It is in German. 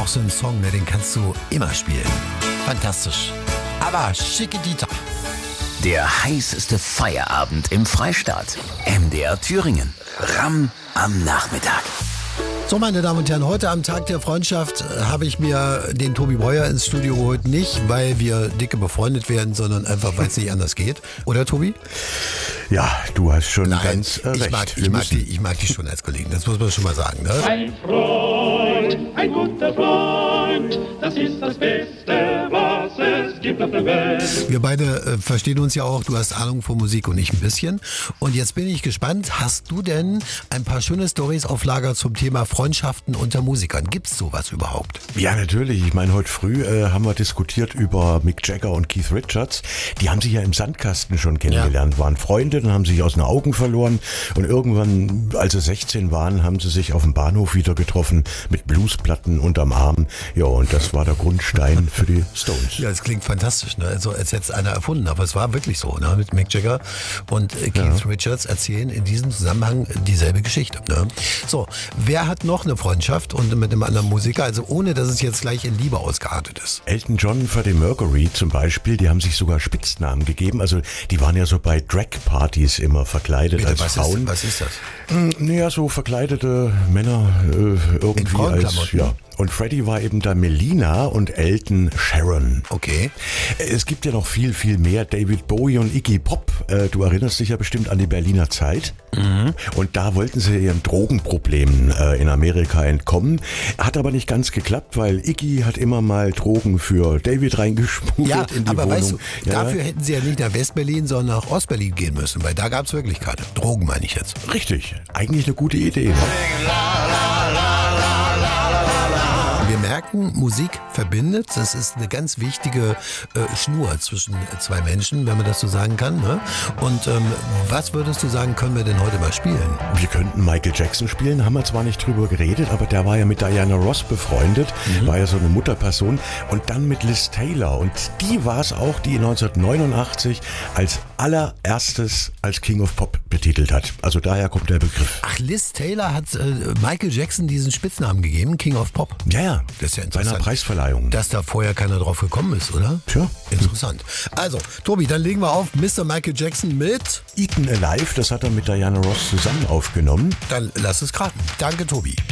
auch so ein Song, ne, den kannst du immer spielen. Fantastisch. Aber schicke Dieter. Der heißeste Feierabend im Freistaat. MDR Thüringen. Ramm am Nachmittag. So, meine Damen und Herren, heute am Tag der Freundschaft habe ich mir den Tobi Breuer ins Studio geholt. Nicht, weil wir dicke befreundet werden, sondern einfach, weil es nicht anders geht. Oder, Tobi? Ja, du hast schon ganz recht. Ich mag dich schon als Kollegen, das muss man schon mal sagen. Ne? Ein Freund, ein guter Freund, das ist das Beste, was es gibt auf der Welt. Wir beide verstehen uns ja auch, du hast Ahnung von Musik und ich ein bisschen. Und jetzt bin ich gespannt, hast du denn ein paar schöne Storys auf Lager zum Thema Freundschaften unter Musikern? Gibt's sowas überhaupt? Ja, natürlich. Ich meine, heute früh haben wir diskutiert über Mick Jagger und Keith Richards. Die haben sich ja im Sandkasten schon kennengelernt, waren Freunde, dann haben sich aus den Augen verloren und irgendwann, als sie 16 waren, haben sie sich auf dem Bahnhof wieder getroffen mit Bluesplatten unterm Arm. Ja, und das war der Grundstein für die Stones. Ja, das klingt fantastisch, ne? Also als hätte es einer erfunden, aber es war wirklich so, ne? Mit Mick Jagger und Keith Richards erzählen in diesem Zusammenhang dieselbe Geschichte. Ne? So, wer hat noch eine Freundschaft und mit einem anderen Musiker, also ohne, dass es jetzt gleich in Liebe ausgeartet ist? Elton John, Freddie Mercury zum Beispiel, die haben sich sogar Spitznamen gegeben. Also die waren ja so bei Drag-Partys immer verkleidet. Bitte, als Frauen. Was ist das? Naja, so verkleidete Männer irgendwie als, ja. Und Freddie war eben da Melina und Elton Sharon. Okay. Es gibt ja noch viel, viel mehr. David Bowie und Iggy Pop. Du erinnerst dich ja bestimmt an die Berliner Zeit. Mhm. Und da wollten sie ihren Drogenproblemen in Amerika entkommen. Hat aber nicht ganz geklappt, weil Iggy hat immer mal Drogen für David reingeschmuggelt in die aber Wohnung. Weißt du, dafür hätten sie ja nicht nach Westberlin, sondern nach Ostberlin gehen müssen, weil da gab es wirklich keine Drogen, meine ich jetzt. Richtig. Eigentlich eine gute Idee. Ne? Wir merken, Musik verbindet. Das ist eine ganz wichtige Schnur zwischen zwei Menschen, wenn man das so sagen kann. Ne? Und was würdest du sagen, können wir denn heute mal spielen? Wir könnten Michael Jackson spielen, haben wir zwar nicht drüber geredet, aber der war ja mit Diana Ross befreundet, war ja so eine Mutterperson. Und dann mit Liz Taylor. Und die war es auch, die 1989 als allererstes als King of Pop betitelt hat. Also daher kommt der Begriff. Ach, Liz Taylor hat Michael Jackson diesen Spitznamen gegeben, King of Pop. Ja, das ist ja bei interessant. einer Preisverleihung. Dass da vorher keiner drauf gekommen ist, oder? Tja. Interessant. Also, Tobi, dann legen wir auf Mr. Michael Jackson mit Eaten Alive, das hat er mit Diana Ross zusammen aufgenommen. Dann lass es krachen. Danke, Tobi.